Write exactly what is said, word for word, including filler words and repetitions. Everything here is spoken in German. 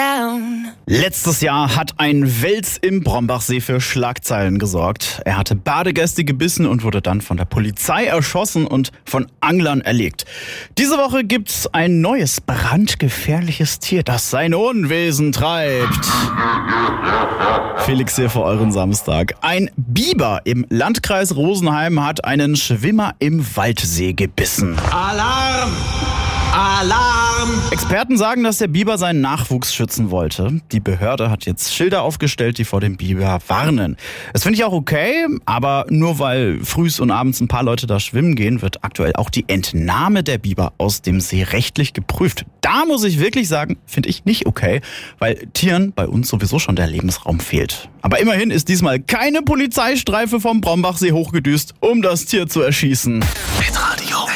down. Letztes Jahr hat ein Wels im Brombachsee für Schlagzeilen gesorgt. Er hatte Badegäste gebissen und wurde dann von der Polizei erschossen und von Anglern erlegt. Diese Woche gibt's ein neues, brandgefährliches Tier, das sein Unwesen treibt. Felix hier für euren Samstag. Ein Biber im Landkreis Rosenheim hat einen Schwimmer im Waldsee gebissen. Alarm! Alarm! Experten sagen, dass der Biber seinen Nachwuchs schützen wollte. Die Behörde hat jetzt Schilder aufgestellt, die vor dem Biber warnen. Das finde ich auch okay, aber nur weil frühs und abends ein paar Leute da schwimmen gehen, wird aktuell auch die Entnahme der Biber aus dem See rechtlich geprüft. Da muss ich wirklich sagen, finde ich nicht okay, weil Tieren bei uns sowieso schon der Lebensraum fehlt. Aber immerhin ist diesmal keine Polizeistreife vom Brombachsee hochgedüst, um das Tier zu erschießen. Hitradio